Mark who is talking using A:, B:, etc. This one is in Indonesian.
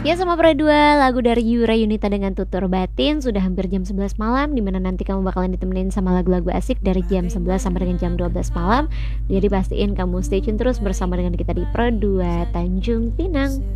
A: Ya sama Pro 2, lagu dari Yura Yunita dengan Tutur Batin. Sudah hampir jam 11 malam, dimana nanti kamu bakalan ditemenin sama lagu-lagu asik dari jam 11 sampai dengan jam 12 malam. Jadi pastiin kamu stay tune terus bersama dengan kita di Pro 2 Tanjung Pinang.